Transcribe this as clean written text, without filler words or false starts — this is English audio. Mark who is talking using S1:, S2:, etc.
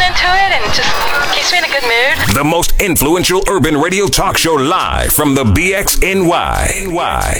S1: into it and just keeps me in a good mood.
S2: The most influential urban radio talk show live from the BXNY.